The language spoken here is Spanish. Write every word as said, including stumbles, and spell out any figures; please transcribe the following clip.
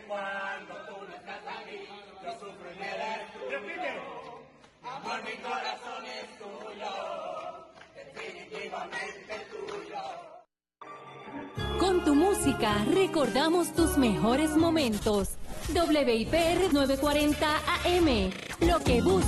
cuando tú no estás aquí, yo sufro y eres tú. Repite. Amor, mi corazón es tuyo, definitivamente tuyo. Con tu música recordamos tus mejores momentos. W I P R novecientos cuarenta A M. Lo que buscas.